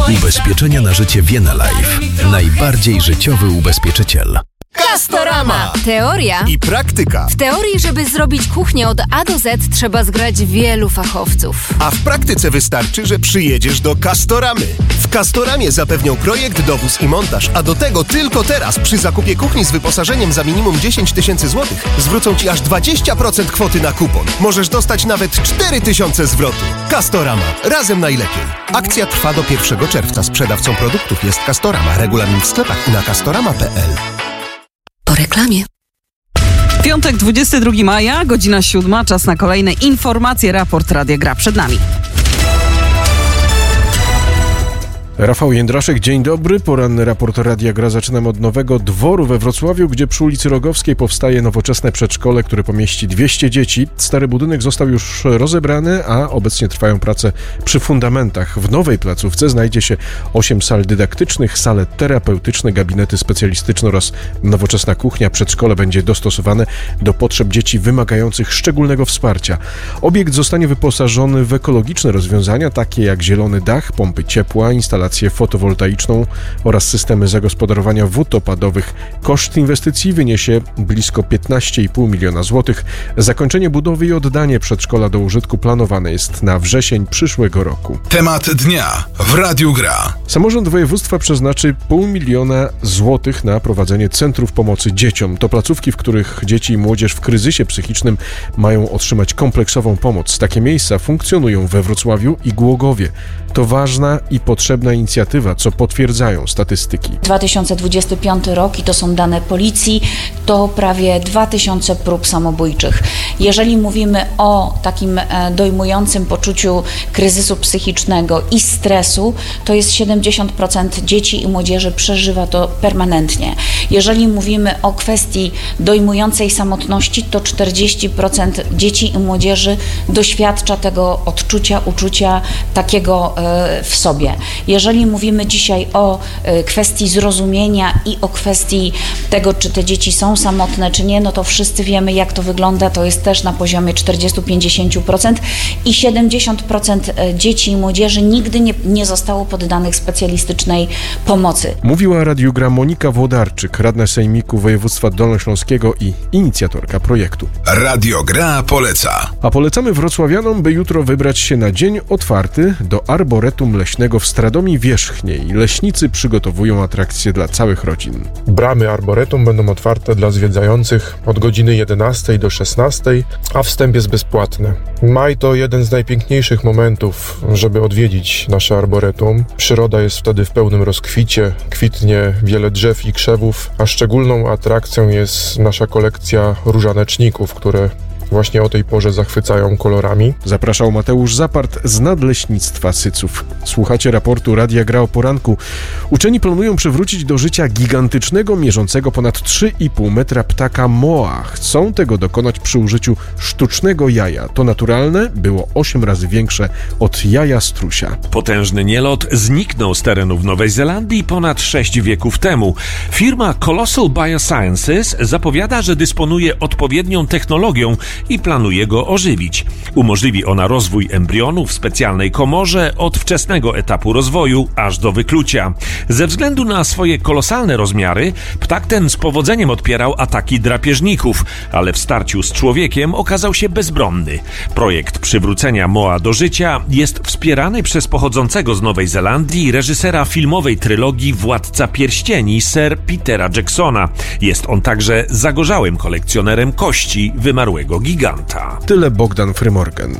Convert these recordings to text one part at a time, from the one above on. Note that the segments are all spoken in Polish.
Ubezpieczenia na życie Vienna Life. Najbardziej życiowy ubezpieczyciel. Castorama! Teoria I praktyka. W teorii, żeby zrobić kuchnię od A do Z, trzeba zgrać wielu fachowców. A w praktyce wystarczy, że przyjedziesz do Castoramy. W Castoramie zapewnią projekt, dowóz i montaż, a do tego tylko teraz przy zakupie kuchni z wyposażeniem za minimum 10 000 złotych zwrócą Ci aż 20% kwoty na kupon. Możesz dostać nawet 4 000 zwrotu. Castorama. Razem najlepiej. Akcja trwa do 1 czerwca. Sprzedawcą produktów jest Castorama. Regulamin w sklepach i na castorama.pl. Po reklamie. Piątek, 22 maja, godzina 7, czas na kolejne informacje. Raport Radia Gra przed nami. Rafał Jędraszek, dzień dobry. Poranny raport Radia Gra zaczynam od Nowego Dworu we Wrocławiu, gdzie przy ulicy Rogowskiej powstaje nowoczesne przedszkole, które pomieści 200 dzieci. Stary budynek został już rozebrany, a obecnie trwają prace przy fundamentach. W nowej placówce znajdzie się 8 sal dydaktycznych, sale terapeutyczne, gabinety specjalistyczne oraz nowoczesna kuchnia. Przedszkole będzie dostosowane do potrzeb dzieci wymagających szczególnego wsparcia. Obiekt zostanie wyposażony w ekologiczne rozwiązania, takie jak zielony dach, pompy ciepła, instalacje fotowoltaiczną oraz systemy zagospodarowania wód opadowych. Koszt inwestycji wyniesie blisko 15,5 miliona złotych. Zakończenie budowy i oddanie przedszkola do użytku planowane jest na wrzesień przyszłego roku. Temat dnia w Radiu Gra. Samorząd województwa przeznaczy 500 000 złotych na prowadzenie centrów pomocy dzieciom. To placówki, w których dzieci i młodzież w kryzysie psychicznym mają otrzymać kompleksową pomoc. Takie miejsca funkcjonują we Wrocławiu i Głogowie. To ważna i potrzebna inicjatywa, co potwierdzają statystyki. 2025 rok i to są dane policji, to prawie 2000 prób samobójczych. Jeżeli mówimy o takim dojmującym poczuciu kryzysu psychicznego i stresu, to jest 70% dzieci i młodzieży przeżywa to permanentnie. Jeżeli mówimy o kwestii dojmującej samotności, to 40% dzieci i młodzieży doświadcza tego uczucia takiego w sobie. Jeżeli mówimy dzisiaj o kwestii zrozumienia i o kwestii tego, czy te dzieci są samotne, czy nie, no to wszyscy wiemy, jak to wygląda. To jest też na poziomie 40-50% i 70% dzieci i młodzieży nigdy nie zostało poddanych specjalistycznej pomocy. Mówiła Radiu Gra Monika Włodarczyk, radna sejmiku województwa dolnośląskiego i inicjatorka projektu. Radio Gra poleca. A polecamy wrocławianom, by jutro wybrać się na dzień otwarty do Arboretum Leśnego w Stradomii Wierzchniej. Leśnicy przygotowują atrakcje dla całych rodzin. Bramy Arboretum będą otwarte dla zwiedzających od godziny 11 do 16, a wstęp jest bezpłatny. Maj to jeden z najpiękniejszych momentów, żeby odwiedzić nasze Arboretum. Przyroda jest wtedy w pełnym rozkwicie, kwitnie wiele drzew i krzewów, a szczególną atrakcją jest nasza kolekcja różaneczników, które właśnie o tej porze zachwycają kolorami. Zapraszał Mateusz Zapart z Nadleśnictwa Syców. Słuchacie raportu Radia Gra o poranku. Uczeni planują przywrócić do życia gigantycznego, mierzącego ponad 3,5 metra ptaka moa. Chcą tego dokonać przy użyciu sztucznego jaja. To naturalne było 8 razy większe od jaja strusia. Potężny nielot zniknął z terenów Nowej Zelandii ponad 6 wieków temu. Firma Colossal Biosciences zapowiada, że dysponuje odpowiednią technologią i planuje go ożywić. Umożliwi ona rozwój embrionu w specjalnej komorze od wczesnego etapu rozwoju aż do wyklucia. Ze względu na swoje kolosalne rozmiary, ptak ten z powodzeniem odpierał ataki drapieżników, ale w starciu z człowiekiem okazał się bezbronny. Projekt przywrócenia moa do życia jest wspierany przez pochodzącego z Nowej Zelandii reżysera filmowej trylogii Władca Pierścieni Sir Petera Jacksona. Jest on także zagorzałym kolekcjonerem kości wymarłego giganta. Tyle Bogdan Frymorgan.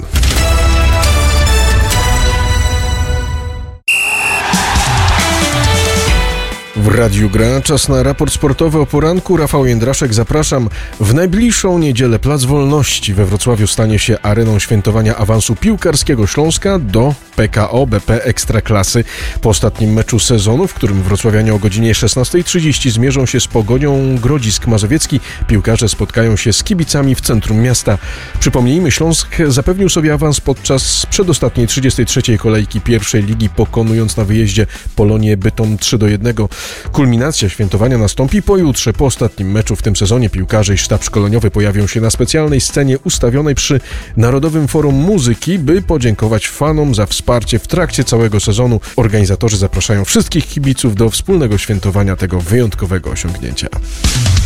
W Radiu Gra czas na raport sportowy o poranku. Rafał Jędraszek, zapraszam. W najbliższą niedzielę Plac Wolności we Wrocławiu stanie się areną świętowania awansu piłkarskiego Śląska do PKO BP Ekstraklasy. Po ostatnim meczu sezonu, w którym wrocławianie o godzinie 16:30 zmierzą się z Pogonią Grodzisk Mazowiecki, piłkarze spotkają się z kibicami w centrum miasta. Przypomnijmy, Śląsk zapewnił sobie awans podczas przedostatniej 33. kolejki pierwszej ligi, pokonując na wyjeździe Polonię Bytom 3-1. Kulminacja świętowania nastąpi pojutrze. Po ostatnim meczu w tym sezonie piłkarze i sztab szkoleniowy pojawią się na specjalnej scenie ustawionej przy Narodowym Forum Muzyki, by podziękować fanom za wsparcie wsparcie w trakcie całego sezonu. Organizatorzy zapraszają wszystkich kibiców do wspólnego świętowania tego wyjątkowego osiągnięcia.